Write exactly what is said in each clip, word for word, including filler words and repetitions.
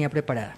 tenía preparada.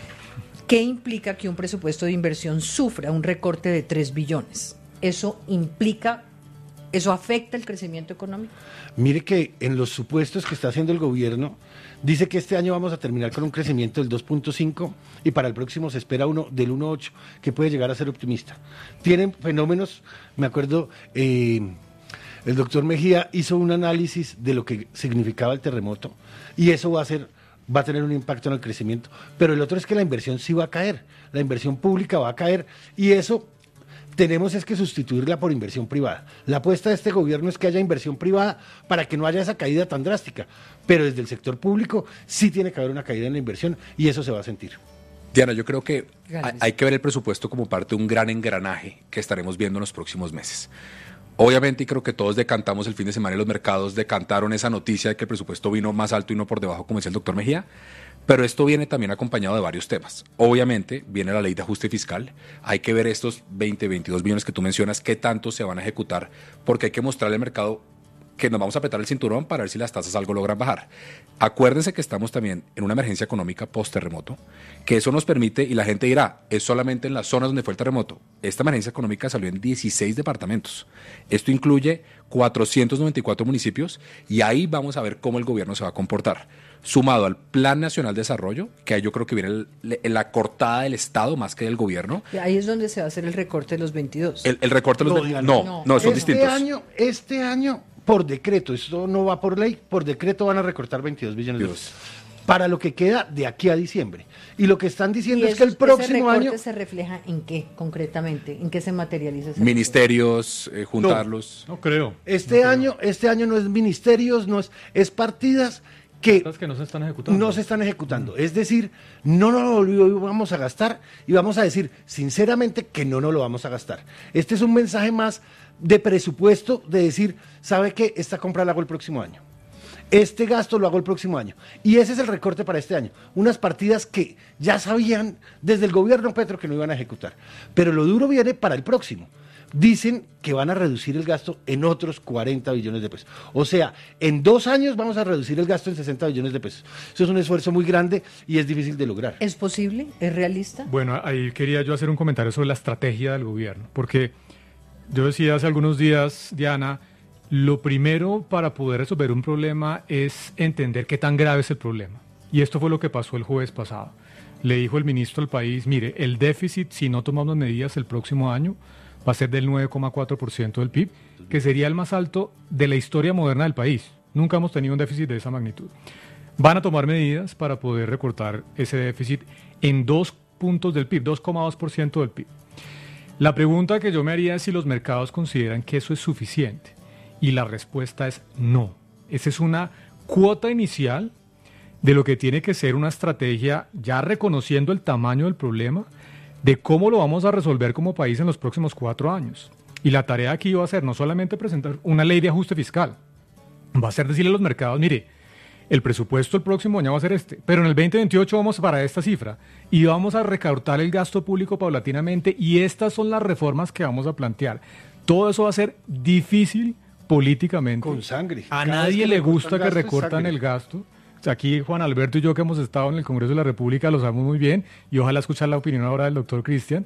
¿Qué implica que un presupuesto de inversión sufra un recorte de tres billones? ¿Eso implica, eso afecta el crecimiento económico? Mire que en los supuestos que está haciendo el gobierno, dice que este año vamos a terminar con un crecimiento del dos punto cinco y para el próximo se espera uno del uno punto ocho, que puede llegar a ser optimista. Tienen fenómenos, me acuerdo, eh, el doctor Mejía hizo un análisis de lo que significaba el terremoto y eso va a ser... va a tener un impacto en el crecimiento, pero el otro es que la inversión sí va a caer, la inversión pública va a caer y eso tenemos es que sustituirla por inversión privada. La apuesta de este gobierno es que haya inversión privada para que no haya esa caída tan drástica, pero desde el sector público sí tiene que haber una caída en la inversión y eso se va a sentir. Diana, yo creo que hay, hay que ver el presupuesto como parte de un gran engranaje que estaremos viendo en los próximos meses. Obviamente, y creo que todos decantamos el fin de semana y los mercados decantaron esa noticia de que el presupuesto vino más alto y no por debajo, como decía el doctor Mejía, pero esto viene también acompañado de varios temas. Obviamente, viene la ley de ajuste fiscal, hay que ver estos veinte, veintidós billones que tú mencionas, qué tanto se van a ejecutar, porque hay que mostrarle al mercado que nos vamos a apretar el cinturón para ver si las tasas algo logran bajar. Acuérdense que estamos también en una emergencia económica post-terremoto, que eso nos permite, y la gente dirá, es solamente en las zonas donde fue el terremoto. Esta emergencia económica salió en dieciséis departamentos. Esto incluye cuatrocientos noventa y cuatro municipios y ahí vamos a ver cómo el gobierno se va a comportar. Sumado al Plan Nacional de Desarrollo, que ahí yo creo que viene el, el, la cortada del Estado más que del gobierno. Y ahí es donde se va a hacer el recorte de los veintidós. El, el recorte de los No, veintidós. no, No, no, son este distintos. Año, este año, por decreto, esto no va por ley, por decreto van a recortar veintidós billones de pesos. Para lo que queda de aquí a diciembre. Y lo que están diciendo es que el próximo año... ¿Ese recorte se refleja en qué concretamente? ¿En qué se materializa ese Ministerios, eh, juntarlos. No, no creo. Este no año, creo. este año no es ministerios, no es, es partidas que, que no se están ejecutando. No se están ejecutando. Es decir, no nos lo vamos a gastar y vamos a decir sinceramente que no nos lo vamos a gastar. Este es un mensaje más de presupuesto, de decir, ¿sabe qué? Esta compra la hago el próximo año. Este gasto lo hago el próximo año. Y ese es el recorte para este año. Unas partidas que ya sabían desde el gobierno Petro que no iban a ejecutar. Pero lo duro viene para el próximo. Dicen que van a reducir el gasto en otros cuarenta billones de pesos. O sea, en dos años vamos a reducir el gasto en sesenta billones de pesos. Eso es un esfuerzo muy grande y es difícil de lograr. ¿Es posible? ¿Es realista? Bueno, ahí quería yo hacer un comentario sobre la estrategia del gobierno. Porque yo decía hace algunos días, Diana, lo primero para poder resolver un problema es entender qué tan grave es el problema. Y esto fue lo que pasó el jueves pasado. Le dijo el ministro al país, mire, el déficit, si no tomamos medidas el próximo año, va a ser del nueve coma cuatro por ciento del P I B, que sería el más alto de la historia moderna del país. Nunca hemos tenido un déficit de esa magnitud. Van a tomar medidas para poder recortar ese déficit en dos puntos del P I B, dos coma dos por ciento del P I B. La pregunta que yo me haría es si los mercados consideran que eso es suficiente. Y la respuesta es no. Esa es una cuota inicial de lo que tiene que ser una estrategia, ya reconociendo el tamaño del problema, de cómo lo vamos a resolver como país en los próximos cuatro años. Y la tarea aquí va a ser no solamente presentar una ley de ajuste fiscal, va a ser decirle a los mercados, mire, el presupuesto el próximo año va a ser este, pero en el veinte veintiocho vamos para esta cifra y vamos a recortar el gasto público paulatinamente y estas son las reformas que vamos a plantear. Todo eso va a ser difícil políticamente. Con sangre. A Cada nadie vez le que gusta que gasto es recortan sangre. el gasto. O sea, aquí Juan Alberto y yo que hemos estado en el Congreso de la República lo sabemos muy bien y ojalá escuchar la opinión ahora del doctor Cristian.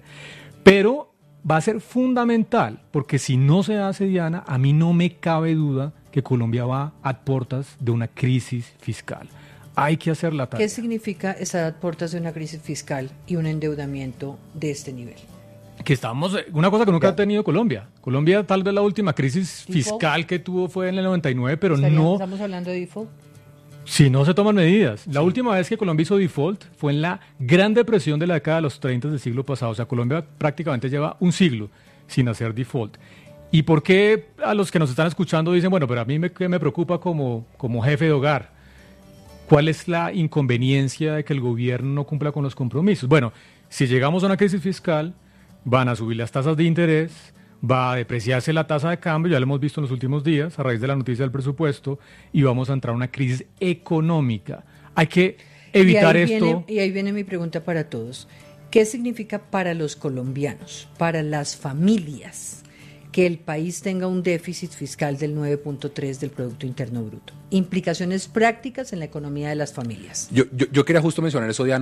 Pero va a ser fundamental porque si no se hace, Diana, a mí no me cabe duda que Colombia va a puertas de una crisis fiscal. Hay que hacer la tarea. ¿Qué significa estar a puertas de una crisis fiscal y un endeudamiento de este nivel? Que estamos, una cosa que nunca ha tenido Colombia. Colombia tal vez la última crisis ¿Default? fiscal que tuvo fue en el noventa y nueve, pero ¿Estaríamos- no, ¿Estamos hablando de default? si no se toman medidas. La última vez que Colombia hizo default fue en la Gran Depresión de la década de los treinta del siglo pasado. O sea, Colombia prácticamente lleva un siglo sin hacer default. ¿Y por qué a los que nos están escuchando dicen, bueno, pero a mí me, ¿qué me preocupa como, como jefe de hogar? ¿Cuál es la inconveniencia de que el gobierno no cumpla con los compromisos? Bueno, si llegamos a una crisis fiscal, van a subir las tasas de interés, va a depreciarse la tasa de cambio, ya lo hemos visto en los últimos días a raíz de la noticia del presupuesto, y vamos a entrar a una crisis económica. Hay que evitar y ahí esto. Viene, y ahí viene mi pregunta para todos. ¿Qué significa para los colombianos, para las familias, que el país tenga un déficit fiscal del nueve punto tres del Producto Interno Bruto? Implicaciones prácticas en la economía de las familias. Yo, yo, yo quería justo mencionar eso, Diana.